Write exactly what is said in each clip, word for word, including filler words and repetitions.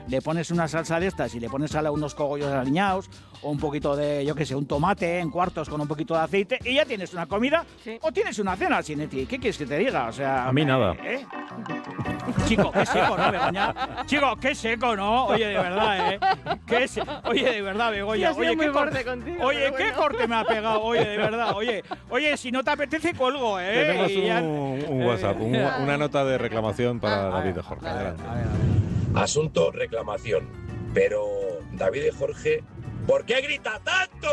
le pones una salsa de estas y le pones a la unos cogollos aliñados o un poquito de, yo qué sé, un tomate en cuartos con un poquito de aceite y ya tienes una comida sí. o tienes una cena, Sinetti. ¿Qué quieres que te diga? O sea, a mí nada. ¿eh? Chico, qué seco, ¿no, Begoña? Chico, qué seco, ¿no? Oye, de verdad, ¿eh? Qué se... Oye, de verdad, Begoña. Sí, oye, qué corte contigo, Oye, bueno. qué corte me ha pegado. Oye, de verdad. Oye, oye, si no te apetece, colgo, ¿eh? Tenemos un, ya... un WhatsApp, un, una nota de reclamación para David de Jorge. Adelante. A ver, a ver. Asunto reclamación. Pero, David de Jorge, ¿por qué grita tanto?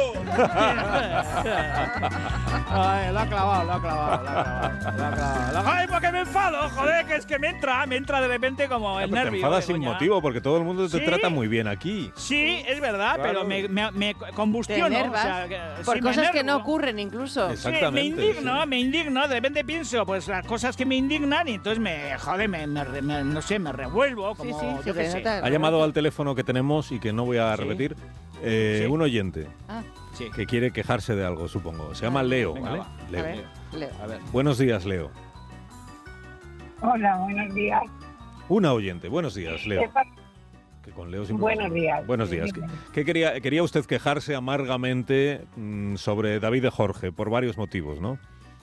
Ay, lo ha clavado, lo ha clavado, lo ha clavado, lo ha clavado. Ay, porque me enfado, joder, que es que me entra, me entra de repente como el Pero nervio. te enfadas sin Begoña. motivo, porque todo el mundo te ¿Sí? trata muy bien aquí. Sí, es verdad, Claro. pero me, me, me combustiono. Te enervas o sea, que, por sí, me cosas que no enervo. ocurren incluso. Exacto. Sí, me Exactamente, indigno, sí. me indigno. De repente pienso, pues las cosas que me indignan y entonces me, joder, me, me, me- no sé, me revuelvo. Como, Sí, sí, yo se qué te sé. nota. Ha llamado al teléfono que tenemos y que no voy a Sí. repetir, eh, Sí. un oyente Ah, Sí. que quiere quejarse de algo, supongo. Se llama Leo, Venga, ¿vale? va. Leo. a ver, Leo. A ver. Buenos días, Leo. Hola, buenos días. Una oyente. Buenos días, Leo. ¿Qué pasa? Que con Leo siempre Buenos pasa. días. Buenos días. ¿Qué, qué quería, quería usted quejarse amargamente mm, sobre David de Jorge por varios motivos, ¿no?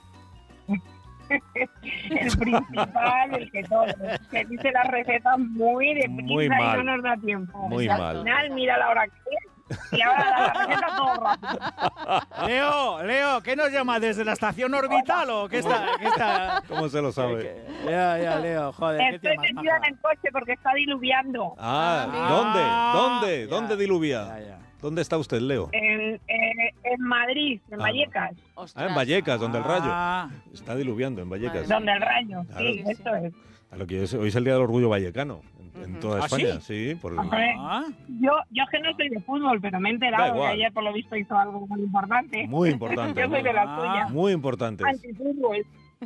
El principal, el que todo, que dice las recetas muy deprisa Muy y mal. no nos da tiempo. Muy Y al mal. final mira la hora que es y ahora la receta todo rápido. Leo, Leo, ¿qué nos llama? ¿Desde la estación orbital o qué está? Qué está? ¿Cómo se lo sabe? Ya, ya, Leo, joder. qué Estoy tío más metida en maja. el coche porque está diluviando. Ah, Ah, ¿dónde? ¿Dónde? ya, ¿Dónde diluvia? Ya, ya. ¿Dónde está usted, Leo? En, eh, en Madrid, en Ah, Vallecas, Ah, en Vallecas, donde el rayo. Ah, Está diluyendo en Vallecas. donde el rayo. Claro. Sí, eso es. A lo que es- hoy es el Día del Orgullo Vallecano, en, en toda ¿Ah, España. Sí, por el- Hombre, ah. yo, yo que no soy de fútbol, pero me he Da enterado que igual. ayer por lo visto hizo algo muy importante. Muy importante. Yo soy muy, de la Ah. suya. muy importante. Antifútbol.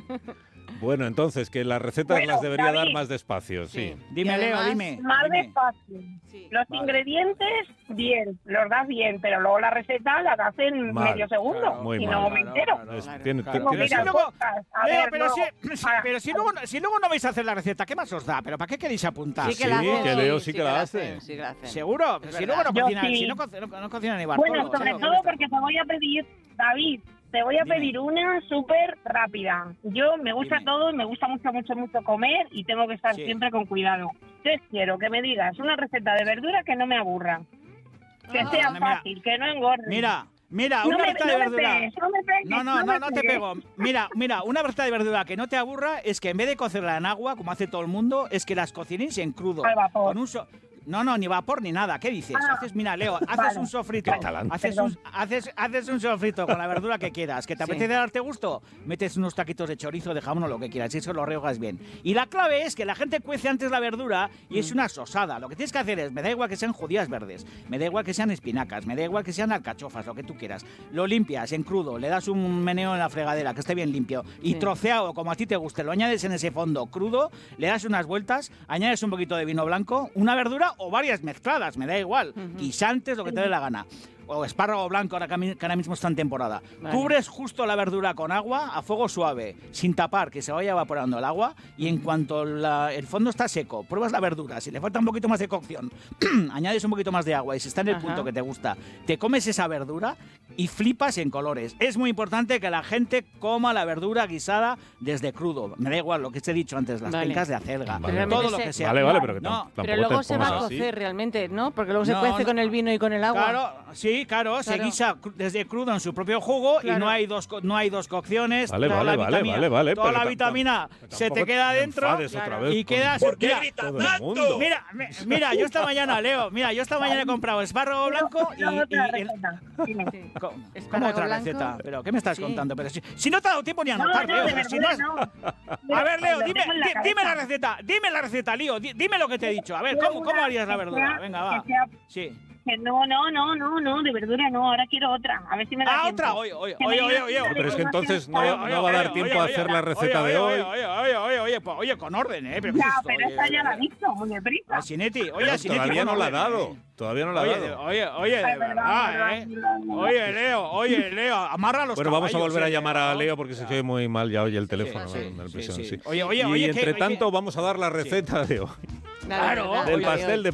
Bueno, entonces, que las recetas Bueno, las debería David. dar más despacio, sí. Sí. Dime, Y Leo, además, dime. Más dime. despacio. Sí. Los Vale. ingredientes, bien, los das bien, pero luego la receta la das en Mal. medio segundo. Claro, Muy y mal. no me Claro, entero. claro, Es- claro. tiene- Claro. Tengo que Pero ir si al luego, podcast, a Leo, ver, pero, luego, si, para- pero si, luego, si luego no vais a hacer la receta, ¿qué más os da? ¿Pero para qué queréis apuntar? Sí que la Sí, hacen, que sí, Leo sí sí que la hace. hacen, sí que la hacen. ¿Seguro? Es Si verdad. luego no Yo cocina, sí. si no, co- no, no cocina ni Bartolo. Bueno, sobre Leo. todo porque te voy a pedir, David, te voy a Dime. pedir una súper rápida. Yo me gusta Dime. todo, me gusta mucho, mucho, mucho comer y tengo que estar Sí. siempre con cuidado. Entonces quiero que me digas una receta de verdura que no me aburra. Que Ah, sea mira, fácil, que no engorde. Mira, mira, no una me, receta no de me verdura. pegues, no me pegues, No, no, me no, no te pegues. pego. Mira, mira, una receta de verdura que no te aburra es que en vez de cocerla en agua, como hace todo el mundo, es que las cocinéis en crudo. Al vapor. Con un so- No, no, ni vapor ni nada. ¿Qué dices? Ah, haces, mira, Leo, haces vale. un sofrito. Qué talante. Haces un, haces, haces un sofrito con la verdura que quieras. ¿Que te Sí. apetece darte gusto? Metes unos taquitos de chorizo, de jamón o lo que quieras. Y eso lo rehogas bien. Y la clave es que la gente cuece antes la verdura y es una sosada. Lo que tienes que hacer es, me da igual que sean judías verdes, me da igual que sean espinacas, me da igual que sean alcachofas, lo que tú quieras. Lo limpias en crudo, le das un meneo en la fregadera, que esté bien limpio. Y Sí. troceado, como a ti te guste, lo añades en ese fondo crudo, le das unas vueltas, añades un poquito de vino blanco, una verdura o varias mezcladas, me da igual. Ujú. Guisantes, lo que te dé la gana. O espárrago blanco, ahora que a mí- que ahora mismo está en temporada. Vale. Cubres justo la verdura con agua a fuego suave, sin tapar, que se vaya evaporando el agua. Y en cuanto la- el fondo está seco, pruebas la verdura. Si le falta un poquito más de cocción, añades un poquito más de agua y si está en el Ajá. punto que te gusta, te comes esa verdura y flipas en colores. Es muy importante que la gente coma la verdura guisada desde crudo. Me da igual lo que te he dicho antes, las Vale. pencas de acelga, Vale. todo Pero lo que ese- sea. Vale, vale, pero que No, tam- tampoco Pero luego te se va a pongas así. cocer realmente, ¿no? Porque luego se No, cuece no. con el vino y con el agua. Claro, sí, claro, se Claro. guisa cru- desde crudo en su propio jugo Claro. y no hay dos co- no hay dos cocciones. Vale, toda vale, la vale, vitamina, vale, vale, toda pero la tam- vitamina tam- se te tampoco queda te dentro enfades otra Claro. vez y con quedas. ¿Por qué mira, grita todo el tanto? mundo. mira, me- mira, yo esta mañana, Leo, mira, yo esta mañana he comprado espárrago blanco y, No, y- otra y el- receta. Dime. Sí. co- ¿Cómo Espárrago otra blanco. receta? ¿Pero qué me estás Sí. contando? Pero si, si no te ha dado tiempo ni a No, anotar, no, Leo. de pero si verdad no has- no. A ver, Leo, Lo dime, tengo en la di- dime la cabeza. receta, dime la receta, Lío, di- dime lo que te he dicho. A ver, Quiero ¿cómo, cómo una harías la que verdura? sea- Venga, va. que sea- Sí. que no, no, no, no, no, de verdura no, ahora quiero otra. A ver si me da Ah, tiempo. otra, oye, oye, Que me oye, digas oye, oye. una Pero es que entonces no, Oye, no va a dar tiempo a hacer la receta oye, de oye, hoy. Oye, oye, oye, oye, pues, oye, con orden, ¿eh? Pero ¿qué Ya, es esto? pero Oye, esta ya la he oye, visto, muy deprisa. A Sinetti, oye, Pero a Sinetti, todavía con no la ha orden, dado. ¿eh? Todavía no la ha Oye, de- dado. oye, oye, de Ay, verdad, verdad, verdad, ¿eh? verdad, verdad. Oye, Leo, oye, Leo, amarra los Bueno, vamos a caballos, volver a eh, llamar a ¿no? Leo porque se oye muy mal ya oye el teléfono. sí, ¿no? La sí, impresión, sí. sí. Oye, oye, y oye, que- entre oye, tanto que- vamos a dar la receta de hoy. Dale, Claro, dale, Del oye, dale. pastel de